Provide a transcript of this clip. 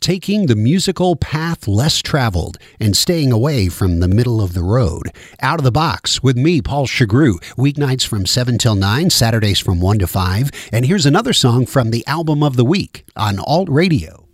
taking the musical path less traveled and staying away from the middle of the road. Out of the Box with me, Paul Chagru, weeknights from 7 till 9, Saturdays from 1 to 5. And here's another song from the album of the week on Alt Radio.